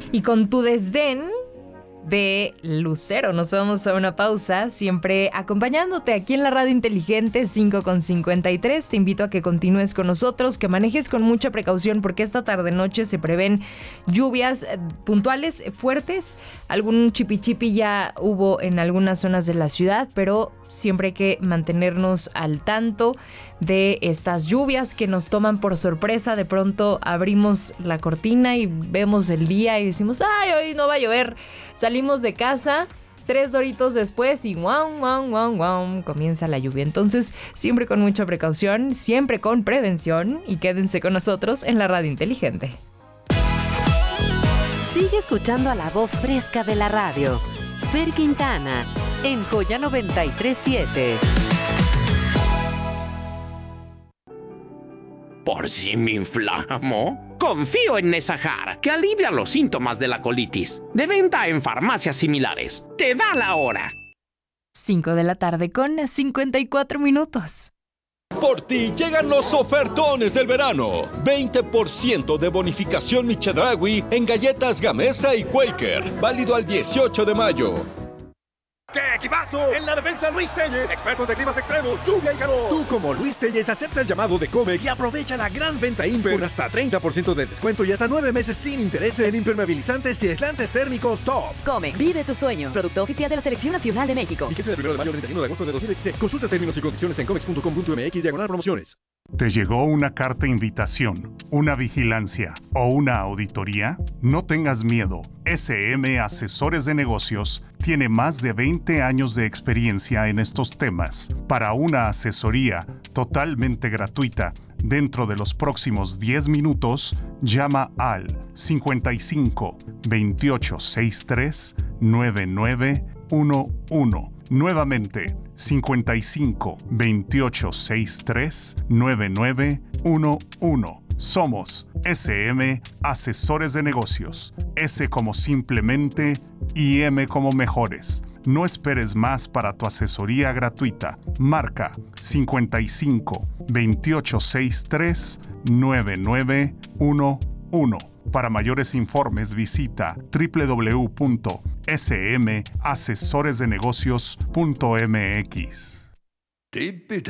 Y con tu desdén de Lucero, nos vamos a una pausa, siempre acompañándote aquí en la radio inteligente 5:53. Te invito a que continúes con nosotros, que manejes con mucha precaución porque esta tarde-noche se prevén lluvias puntuales fuertes. Algún chipi ya hubo en algunas zonas de la ciudad, pero siempre hay que mantenernos al tanto de estas lluvias que nos toman por sorpresa. De pronto abrimos la cortina y vemos el día y decimos, ¡ay, hoy no va a llover! Salimos de casa, 3 doritos después y ¡guau! Comienza la lluvia. Entonces, siempre con mucha precaución, siempre con prevención, y quédense con nosotros en la radio inteligente. Sigue escuchando a la voz fresca de la radio, Fer Quintana, en Joya 93.7. ¿Por si me inflamo? Confío en Nesajar, que alivia los síntomas de la colitis. De venta en farmacias similares. ¡Te da la hora! 5 de la tarde con 54 minutos. Por ti llegan los ofertones del verano. 20% de bonificación Michedraui en galletas Gamesa y Quaker. Válido al 18 de mayo. ¡Qué equipazo! En la defensa, Luis Telles, expertos de climas extremos, lluvia y calor. Tú, como Luis Telles, acepta el llamado de Comex y aprovecha la gran venta Imper con hasta 30% de descuento y hasta 9 meses sin intereses en impermeabilizantes y aislantes térmicos top. Comex, vive tus sueños. Producto oficial de la Selección Nacional de México. Fíjese del 1 de mayo al 31 de agosto de 2016. Consulta términos y condiciones en comex.com.mx/promociones. ¿Te llegó una carta invitación, una vigilancia o una auditoría? No tengas miedo. SM Asesores de Negocios tiene más de 20 años de experiencia en estos temas. Para una asesoría totalmente gratuita, dentro de los próximos 10 minutos, llama al 55 28 63 9911. Nuevamente, 55 28 63 9911. Somos SM Asesores de Negocios. S como simplemente y M como mejores. No esperes más para tu asesoría gratuita. Marca 55 28 63 9911. Para mayores informes visita www.smasesoresdenegocios.mx.